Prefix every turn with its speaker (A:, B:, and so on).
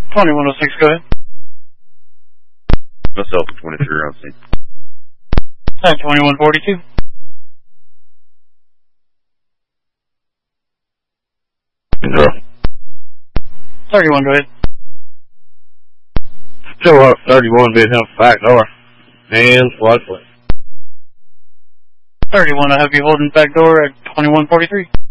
A: 2106, go ahead.
B: Myself at 23 around scene.
A: 2142. 31, go ahead.
C: Still up 31 being held back door. And floodplain.
A: 31, I have you holding back door at 2143.